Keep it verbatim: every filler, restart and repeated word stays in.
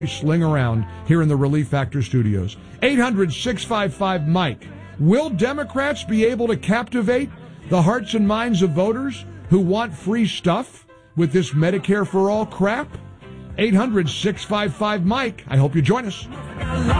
sling around here in the Relief Factor studios. eight hundred, six five five, Mike. Will Democrats be able to captivate the hearts and minds of voters who want free stuff with this Medicare for All crap? eight hundred, six five five, Mike. I hope you join us.